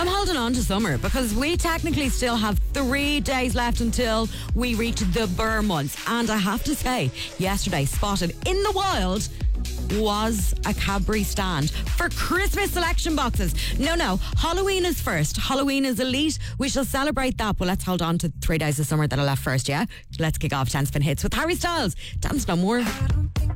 I'm holding on to summer because we technically still have 3 days left until we reach the Burr months. And I have to say, yesterday spotted in the wild was a Cadbury stand for Christmas selection boxes. No, Halloween is first. Halloween is elite. We shall celebrate that, but let's hold on to 3 days of summer that are left first, yeah? Let's kick off 10 Spin Hits with Harry Styles. Dance no more.